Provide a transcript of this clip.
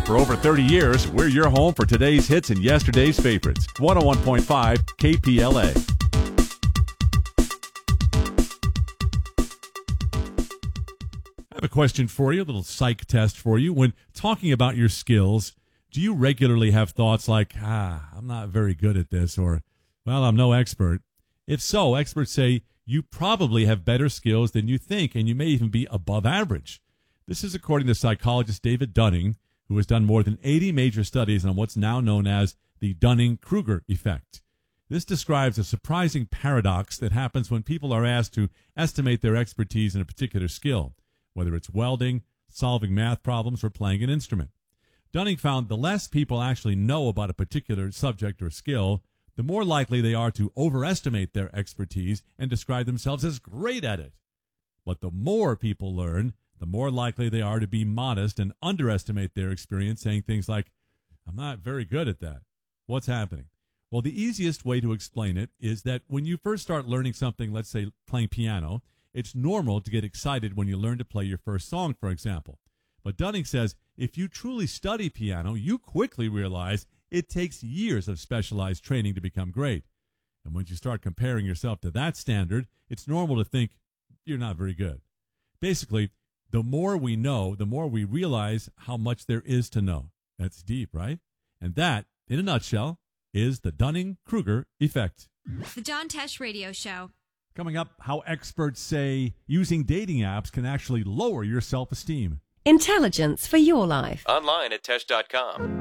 For over 30 years, we're your home for today's hits and yesterday's favorites. 101.5 KPLA. I have a question for you, a little psych test for you. When talking about your skills, do you regularly have thoughts like, I'm not very good at this, or, well, I'm no expert? If so, experts say you probably have better skills than you think, and you may even be above average. This is according to psychologist David Dunning, who has done more than 80 major studies on what's now known as the Dunning-Kruger effect. This describes a surprising paradox that happens when people are asked to estimate their expertise in a particular skill, whether it's welding, solving math problems, or playing an instrument. Dunning found the less people actually know about a particular subject or skill, the more likely they are to overestimate their expertise and describe themselves as great at it. But the more people learn, the more likely they are to be modest and underestimate their experience, saying things like, I'm not very good at that. What's happening? Well, the easiest way to explain it is that when you first start learning something, let's say playing piano, it's normal to get excited when you learn to play your first song, for example. But Dunning says if you truly study piano, you quickly realize it takes years of specialized training to become great. And when you start comparing yourself to that standard, it's normal to think you're not very good. Basically, the more we know, the more we realize how much there is to know. That's deep, right? And that, in a nutshell, is the Dunning-Kruger effect. The John Tesh Radio Show. Coming up, how experts say using dating apps can actually lower your self-esteem. Intelligence for your life. Online at Tesh.com.